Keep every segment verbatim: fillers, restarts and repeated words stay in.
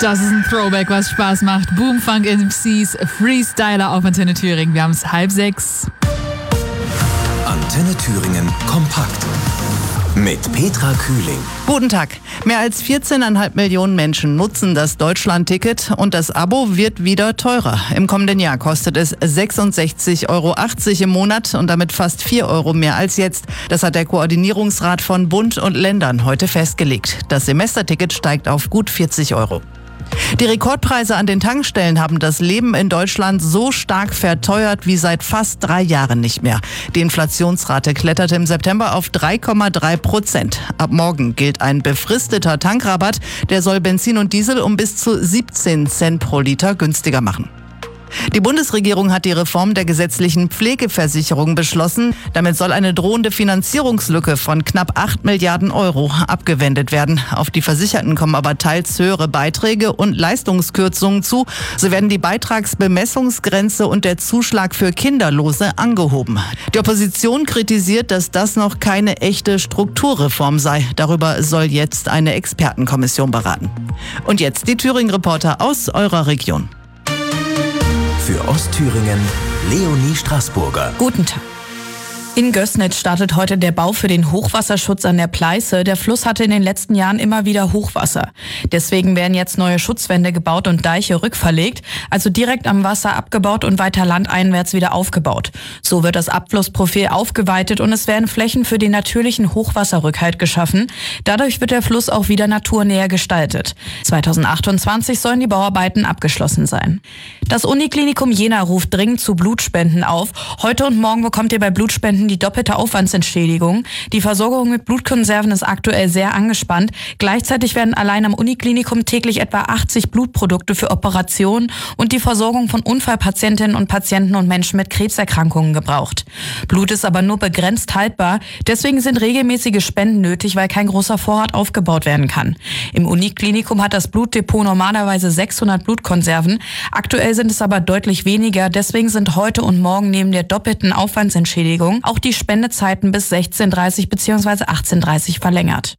Das ist ein Throwback, was Spaß macht. Boomfunk M Cs, Freestyler auf Antenne Thüringen. Wir haben es halb sechs. Antenne Thüringen kompakt. Mit Petra Kühling. Guten Tag. Mehr als vierzehn Komma fünf Millionen Menschen nutzen das Deutschland-Ticket und das Abo wird wieder teurer. Im kommenden Jahr kostet es sechsundsechzig Euro achtzig im Monat und damit fast vier Euro mehr als jetzt. Das hat der Koordinierungsrat von Bund und Ländern heute festgelegt. Das Semesterticket steigt auf gut vierzig Euro. Die Rekordpreise an den Tankstellen haben das Leben in Deutschland so stark verteuert wie seit fast drei Jahren nicht mehr. Die Inflationsrate kletterte im September auf drei Komma drei Prozent. Ab morgen gilt ein befristeter Tankrabatt. Der soll Benzin und Diesel um bis zu siebzehn Cent pro Liter günstiger machen. Die Bundesregierung hat die Reform der gesetzlichen Pflegeversicherung beschlossen. Damit soll eine drohende Finanzierungslücke von knapp acht Milliarden Euro abgewendet werden. Auf die Versicherten kommen aber teils höhere Beiträge und Leistungskürzungen zu. So werden die Beitragsbemessungsgrenze und der Zuschlag für Kinderlose angehoben. Die Opposition kritisiert, dass das noch keine echte Strukturreform sei. Darüber soll jetzt eine Expertenkommission beraten. Und jetzt die Thüringen-Reporter aus eurer Region. Für Ostthüringen Leonie Straßburger. Guten Tag. In Gößnitz startet heute der Bau für den Hochwasserschutz an der Pleiße. Der Fluss hatte in den letzten Jahren immer wieder Hochwasser. Deswegen werden jetzt neue Schutzwände gebaut und Deiche rückverlegt, also direkt am Wasser abgebaut und weiter landeinwärts wieder aufgebaut. So wird das Abflussprofil aufgeweitet und es werden Flächen für den natürlichen Hochwasserrückhalt geschaffen. Dadurch wird der Fluss auch wieder naturnäher gestaltet. zweitausendachtundzwanzig sollen die Bauarbeiten abgeschlossen sein. Das Uniklinikum Jena ruft dringend zu Blutspenden auf. Heute und morgen bekommt ihr bei Blutspenden die doppelte Aufwandsentschädigung. Die Versorgung mit Blutkonserven ist aktuell sehr angespannt. Gleichzeitig werden allein am Uniklinikum täglich etwa achtzig Blutprodukte für Operationen und die Versorgung von Unfallpatientinnen und Patienten und Menschen mit Krebserkrankungen gebraucht. Blut ist aber nur begrenzt haltbar. Deswegen sind regelmäßige Spenden nötig, weil kein großer Vorrat aufgebaut werden kann. Im Uniklinikum hat das Blutdepot normalerweise sechshundert Blutkonserven. Aktuell sind es aber deutlich weniger. Deswegen sind heute und morgen neben der doppelten Aufwandsentschädigung auch die Spendezeiten bis sechzehn Uhr dreißig bzw. achtzehn Uhr dreißig verlängert.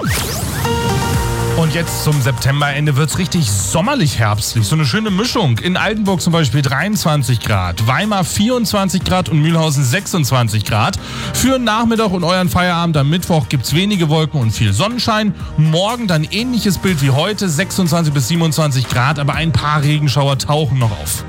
Und jetzt zum Septemberende wird's richtig sommerlich herbstlich. So eine schöne Mischung. In Altenburg zum Beispiel dreiundzwanzig Grad, Weimar vierundzwanzig Grad und Mühlhausen sechsundzwanzig Grad. Für den Nachmittag und euren Feierabend am Mittwoch gibt's wenige Wolken und viel Sonnenschein. Morgen dann ähnliches Bild wie heute, sechsundzwanzig bis siebenundzwanzig Grad, aber ein paar Regenschauer tauchen noch auf.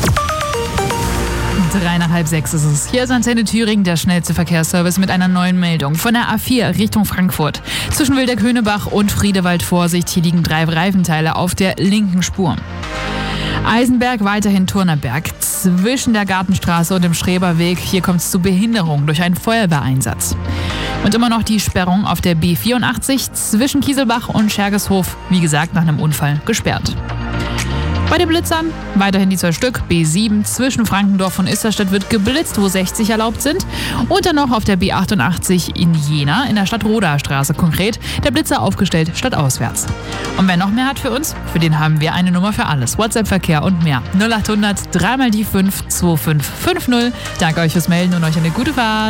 Drei nach halb sechs ist es. Hier ist Antenne Thüringen, der schnellste Verkehrsservice mit einer neuen Meldung. Von der A vier Richtung Frankfurt. Zwischen Wildeck-Höhnebach und Friedewald Vorsicht. Hier liegen drei Reifenteile auf der linken Spur. Eisenberg weiterhin Turnerberg. Zwischen der Gartenstraße und dem Schreberweg. Hier kommt es zu Behinderung durch einen Feuerwehreinsatz. Und immer noch die Sperrung auf der B vierundachtzig zwischen Kieselbach und Schergeshof. Wie gesagt, nach einem Unfall gesperrt. Bei den Blitzern weiterhin die zwei Stück. B sieben zwischen Frankendorf und Isterstedt wird geblitzt, wo sechzig erlaubt sind. Und dann noch auf der B achtundachtzig in Jena, in der Stadt-Rodaer Straße konkret, der Blitzer aufgestellt statt auswärts. Und wer noch mehr hat für uns, für den haben wir eine Nummer für alles. WhatsApp-Verkehr und mehr. null acht hundert drei mal die fünf zwei fünf fünf null. Danke euch fürs Melden und euch eine gute Fahrt.